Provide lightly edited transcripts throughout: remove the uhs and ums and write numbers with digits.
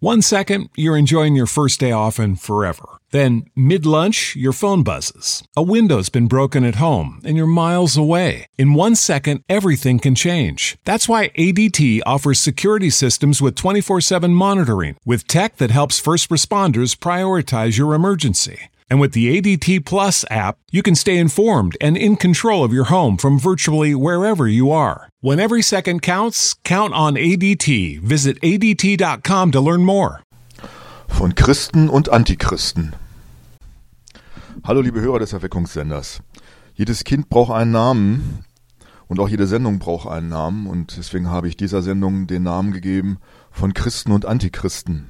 1 second, you're enjoying your first day off and forever. Then, mid-lunch, your phone buzzes. A window's been broken at home and you're miles away. In 1 second, everything can change. That's why ADT offers security systems with 24/7 monitoring, with tech that helps first responders prioritize your emergency. And with the ADT Plus app, you can stay informed and in control of your home from virtually wherever you are. When every second counts, count on ADT. Visit ADT.com to learn more. Von Christen und Antichristen. Hallo liebe Hörer des Erweckungssenders. Jedes Kind braucht einen Namen und auch jede Sendung braucht einen Namen und deswegen habe ich dieser Sendung den Namen gegeben von Christen und Antichristen.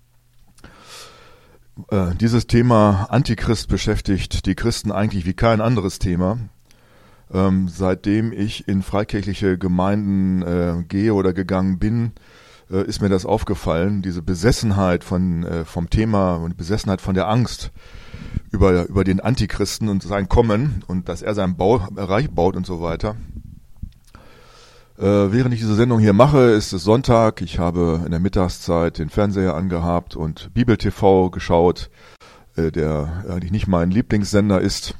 Dieses Thema Antichrist beschäftigt die Christen eigentlich wie kein anderes Thema. Seitdem ich in freikirchliche Gemeinden gehe oder gegangen bin, ist mir das aufgefallen, diese Besessenheit vom Thema und Besessenheit von der Angst über den Antichristen und sein Kommen und dass er sein Reich baut und so weiter. Während ich diese Sendung hier mache, ist es Sonntag. Ich habe in der Mittagszeit den Fernseher angehabt und Bibel TV geschaut, der eigentlich nicht mein Lieblingssender ist.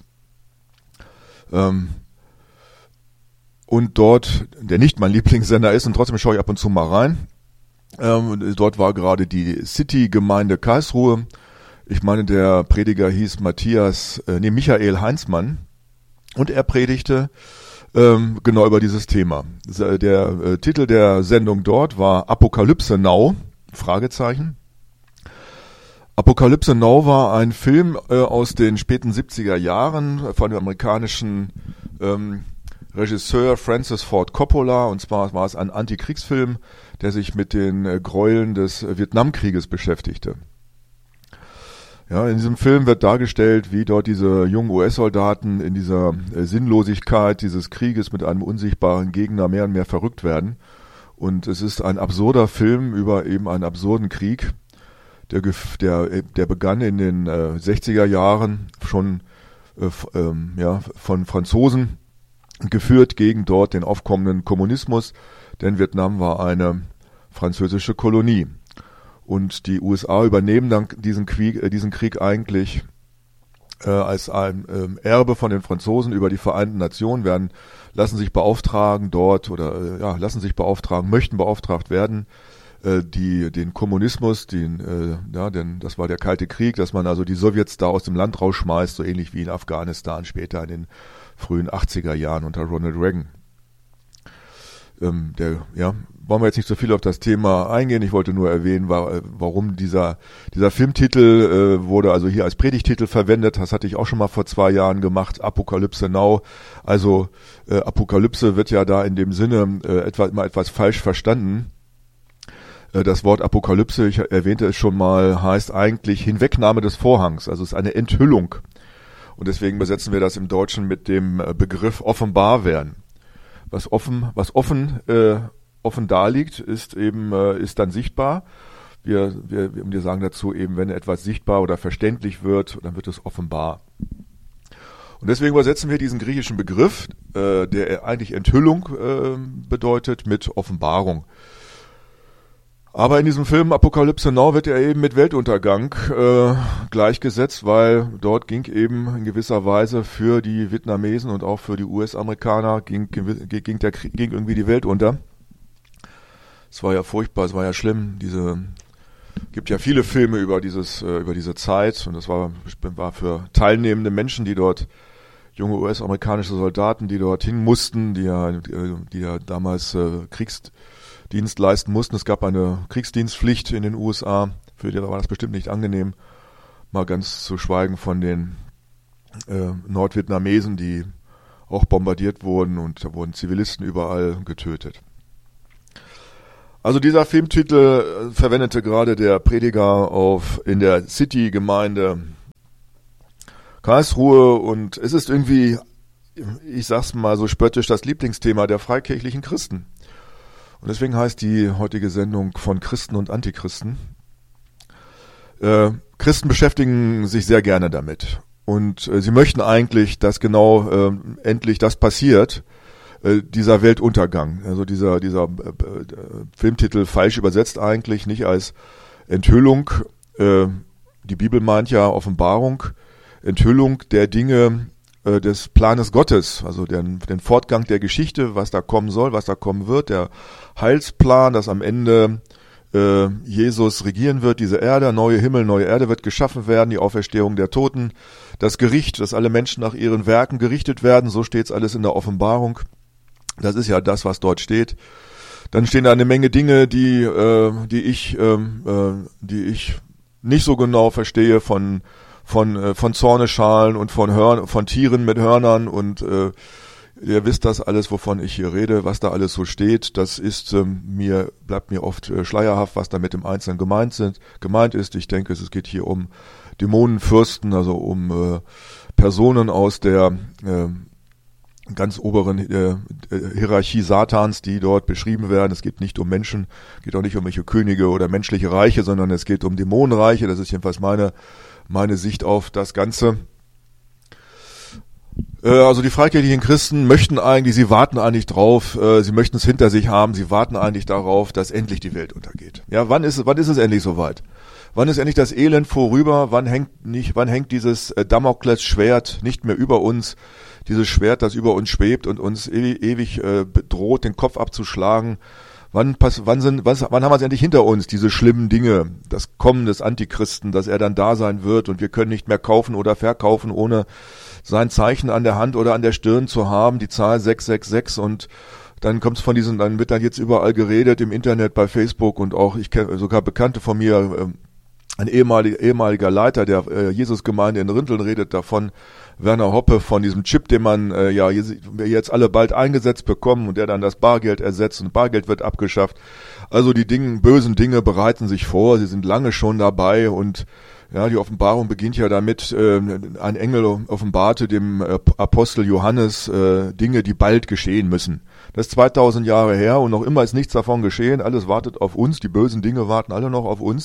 Und dort, der nicht mein Lieblingssender ist, und trotzdem schaue ich ab und zu mal rein. Dort war gerade die Gemeinde Karlsruhe. Ich meine, der Prediger hieß Michael Heinzmann. Und er predigte genau über dieses Thema. Der Titel der Sendung dort war Apokalypse Now, Fragezeichen. Apokalypse Now war ein Film aus den späten 70er Jahren von dem amerikanischen Regisseur Francis Ford Coppola, und zwar war es ein Antikriegsfilm, der sich mit den Gräueln des Vietnamkrieges beschäftigte. Ja, in diesem Film wird dargestellt, wie dort diese jungen US-Soldaten in dieser Sinnlosigkeit dieses Krieges mit einem unsichtbaren Gegner mehr und mehr verrückt werden. Und es ist ein absurder Film über eben einen absurden Krieg, der begann in den 60er Jahren schon von Franzosen geführt gegen dort den aufkommenden Kommunismus, denn Vietnam war eine französische Kolonie. Und die USA übernehmen dann diesen Krieg eigentlich als ein Erbe von den Franzosen über die Vereinten Nationen, möchten beauftragt werden, den Kommunismus, denn das war der Kalte Krieg, dass man also die Sowjets da aus dem Land rausschmeißt, so ähnlich wie in Afghanistan später in den frühen 80er Jahren unter Ronald Reagan. Wollen wir jetzt nicht so viel auf das Thema eingehen. Ich wollte nur erwähnen, warum dieser Filmtitel wurde also hier als Predigtitel verwendet. Das hatte ich auch schon mal vor 2 Jahren gemacht. Apokalypse Now. Also Apokalypse wird ja da in dem Sinne etwas falsch verstanden. Das Wort Apokalypse, ich erwähnte es schon mal, heißt eigentlich Hinwegnahme des Vorhangs. Also es ist eine Enthüllung. Und deswegen besetzen wir das im Deutschen mit dem Begriff offenbar werden. Was offen da liegt, ist dann sichtbar. Wir sagen dazu eben, wenn etwas sichtbar oder verständlich wird, dann wird es offenbar. Und deswegen übersetzen wir diesen griechischen Begriff, der eigentlich Enthüllung bedeutet, mit Offenbarung. Aber in diesem Film Apokalypse Now wird er eben mit Weltuntergang gleichgesetzt, weil dort ging eben in gewisser Weise für die Vietnamesen und auch für die US-Amerikaner ging irgendwie die Welt unter. Es war ja furchtbar, es war ja schlimm. Gibt ja viele Filme über diese Zeit, und das war für teilnehmende Menschen, die dort junge US-amerikanische Soldaten, die dorthin mussten, die ja damals Kriegsdienst leisten mussten. Es gab eine Kriegsdienstpflicht in den USA, für die war das bestimmt nicht angenehm, mal ganz zu schweigen von den Nordvietnamesen, die auch bombardiert wurden, und da wurden Zivilisten überall getötet. Also dieser Filmtitel verwendete gerade der Prediger in der City-Gemeinde Karlsruhe, und es ist irgendwie, ich sag's mal so spöttisch, das Lieblingsthema der freikirchlichen Christen. Und deswegen heißt die heutige Sendung von Christen und Antichristen. Christen beschäftigen sich sehr gerne damit. Und sie möchten eigentlich, dass genau endlich das passiert, dieser Weltuntergang. Also dieser Filmtitel falsch übersetzt eigentlich, nicht als Enthüllung, die Bibel meint ja Offenbarung, Enthüllung der Dinge des Planes Gottes, also den Fortgang der Geschichte, was da kommen soll, was da kommen wird, der Heilsplan, dass am Ende Jesus regieren wird, diese Erde, neue Himmel, neue Erde wird geschaffen werden, die Auferstehung der Toten, das Gericht, dass alle Menschen nach ihren Werken gerichtet werden, so steht's alles in der Offenbarung. Das ist ja das, was dort steht. Dann stehen da eine Menge Dinge, die ich nicht so genau verstehe von Zorneschalen und von Tieren mit Hörnern und ihr wisst das alles, wovon ich hier rede, was da alles so steht. Das ist bleibt mir oft schleierhaft, was da mit dem Einzelnen gemeint ist. Ich denke, es geht hier um Dämonenfürsten, also um Personen aus der ganz oberen Hierarchie Satans, die dort beschrieben werden. Es geht nicht um Menschen, geht auch nicht um welche Könige oder menschliche Reiche, sondern es geht um Dämonenreiche. Das ist jedenfalls meine Sicht auf das Ganze. Also die freikirchlichen Christen sie warten eigentlich drauf, sie möchten es hinter sich haben, sie warten eigentlich darauf, dass endlich die Welt untergeht. Ja, wann ist es endlich soweit? Wann ist endlich das Elend vorüber? Wann hängt dieses Damoklesschwert nicht mehr über uns? Dieses Schwert, das über uns schwebt und uns ewig bedroht, den Kopf abzuschlagen. Wann haben wir es endlich hinter uns, diese schlimmen Dinge, das Kommen des Antichristen, dass er dann da sein wird und wir können nicht mehr kaufen oder verkaufen, ohne sein Zeichen an der Hand oder an der Stirn zu haben, die Zahl 666 und dann dann wird dann jetzt überall geredet im Internet, bei Facebook und auch, ich kenne sogar Bekannte von mir, ein ehemaliger Leiter der Jesusgemeinde in Rinteln redet davon, Werner Hoppe, von diesem Chip, den man jetzt alle bald eingesetzt bekommen und der dann das Bargeld ersetzt und Bargeld wird abgeschafft. Also die bösen Dinge bereiten sich vor, sie sind lange schon dabei und ja, die Offenbarung beginnt ja damit, ein Engel offenbarte dem Apostel Johannes Dinge, die bald geschehen müssen. Das ist 2000 Jahre her und noch immer ist nichts davon geschehen, alles wartet auf uns, die bösen Dinge warten alle noch auf uns.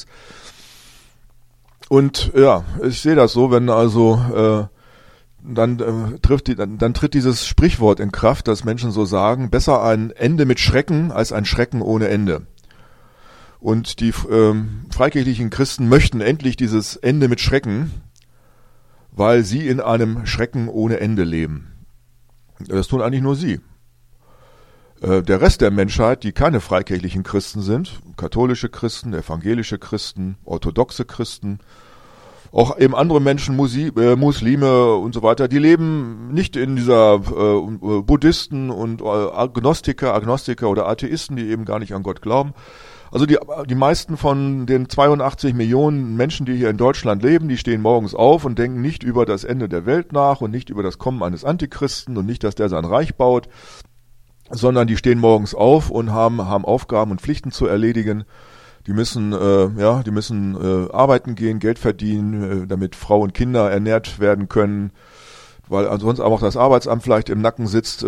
Und ja, ich sehe das so, wenn also dann tritt dieses Sprichwort in Kraft, dass Menschen so sagen, besser ein Ende mit Schrecken als ein Schrecken ohne Ende. Und die freikirchlichen Christen möchten endlich dieses Ende mit Schrecken, weil sie in einem Schrecken ohne Ende leben. Das tun eigentlich nur sie. Der Rest der Menschheit, die keine freikirchlichen Christen sind, katholische Christen, evangelische Christen, orthodoxe Christen, auch eben andere Menschen, Muslime und so weiter, die leben nicht in dieser Buddhisten und Agnostiker oder Atheisten, die eben gar nicht an Gott glauben. Also die meisten von den 82 Millionen Menschen, die hier in Deutschland leben, die stehen morgens auf und denken nicht über das Ende der Welt nach und nicht über das Kommen eines Antichristen und nicht, dass der sein Reich baut, sondern die stehen morgens auf und haben Aufgaben und Pflichten zu erledigen. Die müssen arbeiten gehen, Geld verdienen, damit Frau und Kinder ernährt werden können, weil ansonsten auch das Arbeitsamt vielleicht im Nacken sitzt.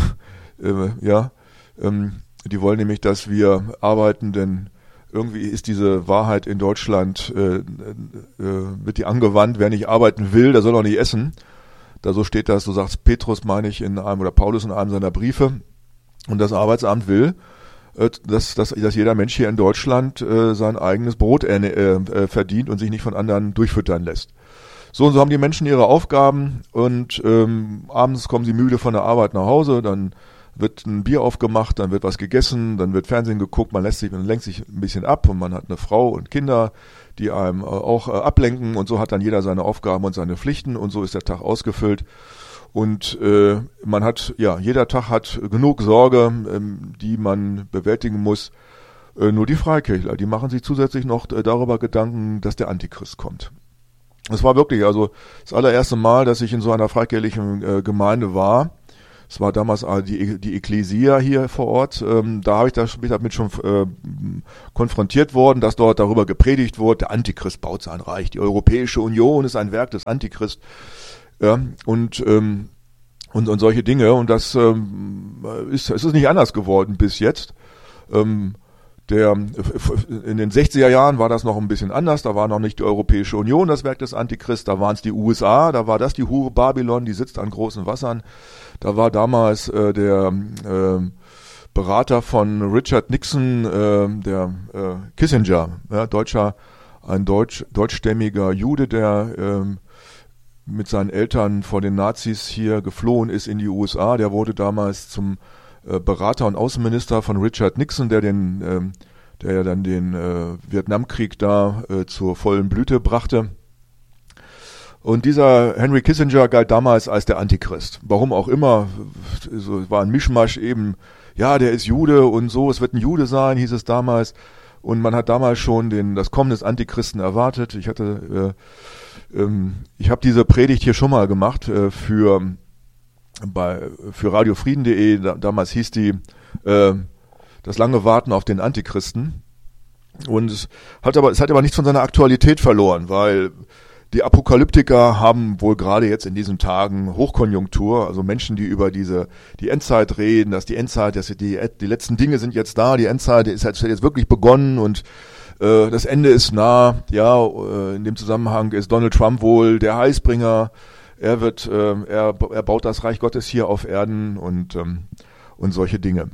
Die wollen nämlich, dass wir arbeiten, denn irgendwie ist diese Wahrheit in Deutschland, wird die angewandt, wer nicht arbeiten will, der soll auch nicht essen. Da so steht das, so sagt Petrus, meine ich, oder Paulus in einem seiner Briefe. Und das Arbeitsamt will, dass jeder Mensch hier in Deutschland sein eigenes Brot verdient und sich nicht von anderen durchfüttern lässt. So und so haben die Menschen ihre Aufgaben und abends kommen sie müde von der Arbeit nach Hause, dann wird ein Bier aufgemacht, dann wird was gegessen, dann wird Fernsehen geguckt, man lenkt sich ein bisschen ab und man hat eine Frau und Kinder, die einem auch ablenken und so hat dann jeder seine Aufgaben und seine Pflichten und so ist der Tag ausgefüllt. Und jeder Tag hat genug Sorge, die man bewältigen muss. Nur die Freikirchler, die machen sich zusätzlich noch darüber Gedanken, dass der Antichrist kommt. Es war wirklich also das allererste Mal, dass ich in so einer freikirchlichen Gemeinde war. Es war damals die Ekklesia hier vor Ort. Da bin ich damit schon konfrontiert worden, dass dort darüber gepredigt wurde, der Antichrist baut sein Reich. Die Europäische Union ist ein Werk des Antichrist. Ja, und solche Dinge. Und es ist nicht anders geworden bis jetzt. In den 60er Jahren war das noch ein bisschen anders. Da war noch nicht die Europäische Union das Werk des Antichrist. Da waren es die USA. Da war das die Hure Babylon, die sitzt an großen Wassern. Da war damals der Berater von Richard Nixon, der Kissinger, ja, ein deutschstämmiger Jude, der mit seinen Eltern vor den Nazis hier geflohen ist in die USA. Der wurde damals zum Berater und Außenminister von Richard Nixon, der ja dann den Vietnamkrieg da zur vollen Blüte brachte. Und dieser Henry Kissinger galt damals als der Antichrist. Warum auch immer, so war ein Mischmasch eben, ja, der ist Jude und so, es wird ein Jude sein, hieß es damals. Und man hat damals schon das Kommen des Antichristen erwartet. Ich habe diese Predigt hier schon mal gemacht für radiofrieden.de. Damals hieß die das lange Warten auf den Antichristen. Und es hat aber nichts von seiner Aktualität verloren, weil die Apokalyptiker haben wohl gerade jetzt in diesen Tagen Hochkonjunktur, also Menschen, die über die Endzeit reden, dass die Endzeit, die letzten Dinge sind jetzt da, die Endzeit ist jetzt wirklich begonnen und das Ende ist nah. Ja, in dem Zusammenhang ist Donald Trump wohl der Heilsbringer. Er baut das Reich Gottes hier auf Erden und solche Dinge.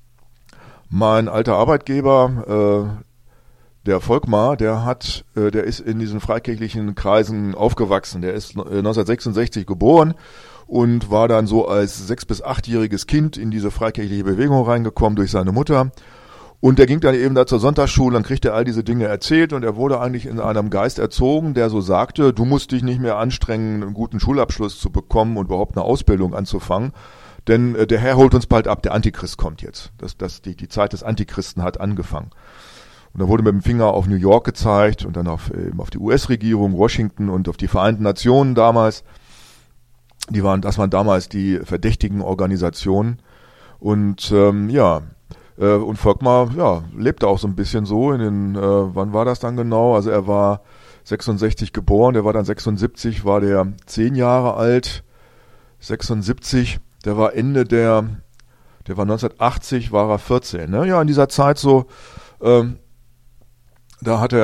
Mein alter Arbeitgeber, der Volkmar, der ist in diesen freikirchlichen Kreisen aufgewachsen. Der ist 1966 geboren und war dann so als 6- bis 8-jähriges Kind in diese freikirchliche Bewegung reingekommen durch seine Mutter. Und der ging dann eben da zur Sonntagsschule, dann kriegte er all diese Dinge erzählt und er wurde eigentlich in einem Geist erzogen, der so sagte, du musst dich nicht mehr anstrengen, einen guten Schulabschluss zu bekommen und überhaupt eine Ausbildung anzufangen, denn der Herr holt uns bald ab, der Antichrist kommt jetzt. Die Zeit des Antichristen hat angefangen. Und da wurde mit dem Finger auf New York gezeigt und dann auf die US-Regierung, Washington und auf die Vereinten Nationen damals. Das waren damals die verdächtigen Organisationen. Und und Volkmar, lebte auch so ein bisschen so wann war das dann genau? Also er war 66 geboren, der war dann 76, war der 10 Jahre alt, 76, der war 1980, war er 14, ne? Ja, in dieser Zeit so, da es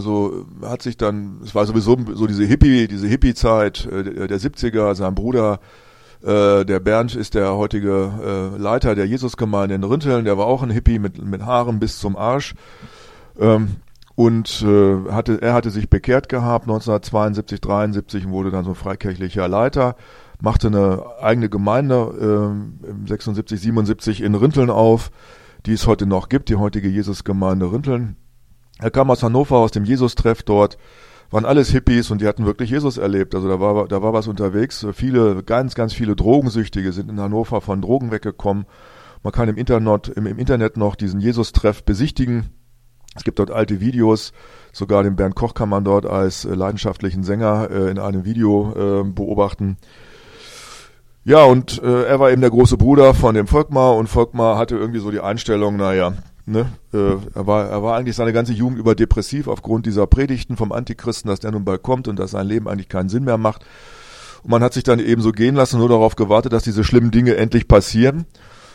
war sowieso so diese Hippie-Zeit der 70er, sein Bruder, der Bernd ist der heutige Leiter der Jesusgemeinde in Rinteln, der war auch ein Hippie mit Haaren bis zum Arsch. Er hatte sich bekehrt gehabt 1972, 73 und wurde dann so freikirchlicher Leiter, machte eine eigene Gemeinde 76, 77 in Rinteln auf, die es heute noch gibt, die heutige Jesusgemeinde Rinteln. Er kam aus Hannover, aus dem Jesus-Treff dort, waren alles Hippies und die hatten wirklich Jesus erlebt. Also da war was unterwegs. Ganz, ganz viele Drogensüchtige sind in Hannover von Drogen weggekommen. Man kann im Internet noch diesen Jesus-Treff besichtigen. Es gibt dort alte Videos. Sogar den Bernd Koch kann man dort als leidenschaftlichen Sänger in einem Video beobachten. Ja, und er war eben der große Bruder von dem Volkmar und Volkmar hatte irgendwie so die Einstellung, er war eigentlich seine ganze Jugend über depressiv aufgrund dieser Predigten vom Antichristen, dass der nun bald kommt und dass sein Leben eigentlich keinen Sinn mehr macht. Und man hat sich dann eben so gehen lassen, nur darauf gewartet, dass diese schlimmen Dinge endlich passieren.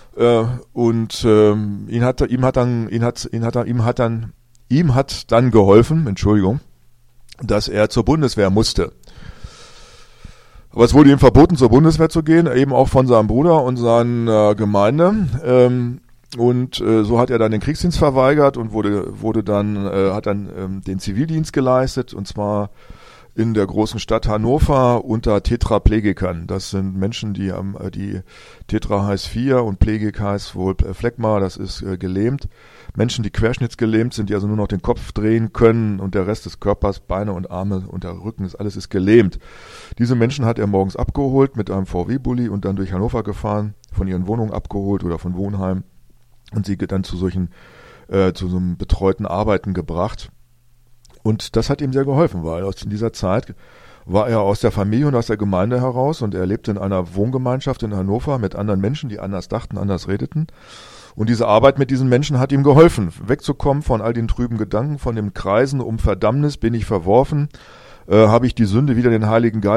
Ihm hat dann geholfen, dass er zur Bundeswehr musste. Aber es wurde ihm verboten, zur Bundeswehr zu gehen, eben auch von seinem Bruder und seiner Gemeinde. So hat er dann den Kriegsdienst verweigert und hat dann den Zivildienst geleistet, und zwar in der großen Stadt Hannover unter Tetraplegikern. Das sind Menschen, die Tetra heißt 4 und Plegik heißt wohl Phlegma, das ist gelähmt. Menschen, die querschnittsgelähmt sind, die also nur noch den Kopf drehen können und der Rest des Körpers, Beine und Arme und der Rücken, alles ist gelähmt. Diese Menschen hat er morgens abgeholt mit einem VW-Bulli und dann durch Hannover gefahren, von ihren Wohnungen abgeholt oder von Wohnheim und sie dann zu so einem betreuten Arbeiten gebracht. Und das hat ihm sehr geholfen, weil in dieser Zeit war er aus der Familie und aus der Gemeinde heraus und er lebte in einer Wohngemeinschaft in Hannover mit anderen Menschen, die anders dachten, anders redeten. Und diese Arbeit mit diesen Menschen hat ihm geholfen, wegzukommen von all den trüben Gedanken, von dem Kreisen um Verdammnis, bin ich verworfen, habe ich die Sünde, wieder den Heiligen Geist